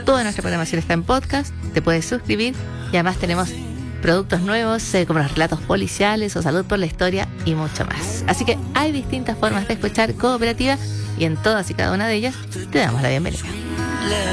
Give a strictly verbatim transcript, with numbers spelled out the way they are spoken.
Toda nuestra programación está en podcast, te puedes suscribir y además tenemos productos nuevos eh, como los relatos policiales o Salud por la Historia y mucho más. Así que hay distintas formas de escuchar Cooperativa y en todas y cada una de ellas te damos la bienvenida.